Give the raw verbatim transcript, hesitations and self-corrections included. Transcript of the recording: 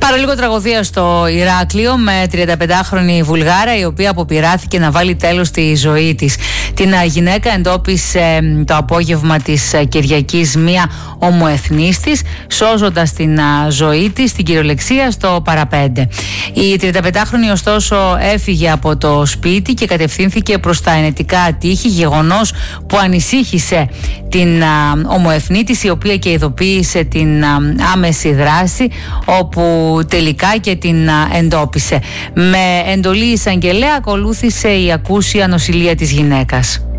Παραλίγο τραγωδία στο Ηράκλειο με τριανταπεντάχρονη Βουλγάρα, η οποία αποπειράθηκε να βάλει τέλος στη ζωή της. Την γυναίκα εντόπισε το απόγευμα της Κυριακής μία ομοεθνής της, σώζοντας την ζωή της στην κυριολεξία στο παραπέντε. Η τριανταπεντάχρονη ωστόσο έφυγε από το σπίτι και κατευθύνθηκε προς τα ενετικά ατύχη, γεγονός που ανησύχησε την ομοεθνή της, η οποία και ειδοποίησε την άμεση δράση, όπου τελικά και την εντόπισε. Με εντολή εισαγγελέα ακολούθησε η ακούσια νοσηλεία της γυναίκας.